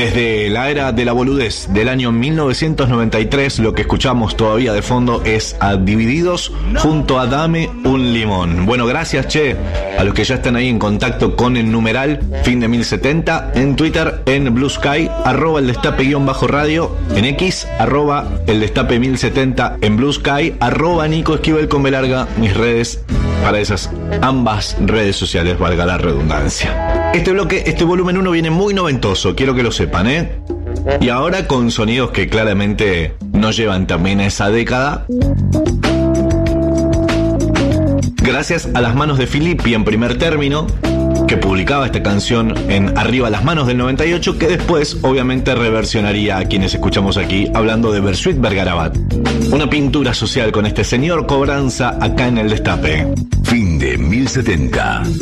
Desde la era de la boludez del año 1993, lo que escuchamos todavía de fondo es a Divididos junto a Dame un Limón. Bueno, gracias, che, a los que ya están ahí en contacto con el numeral fin de 1070, en Twitter, en Blue Sky, @el destape_radio, en X, @el destape 1070, en Blue Sky, @Nico Esquivel con B larga, mis redes para esas ambas redes sociales, valga la redundancia. Este bloque, este volumen 1 viene muy noventoso, quiero que lo sepan, ¿eh? Y ahora con sonidos que claramente nos llevan también a esa década. Gracias a las manos de Filippi en primer término, que publicaba esta canción en Arriba las Manos del 98, que después obviamente reversionaría a quienes escuchamos aquí hablando de Bersuit Vergarabat. Una pintura social con este señor Cobranza acá en el Destape. Fin de 1070.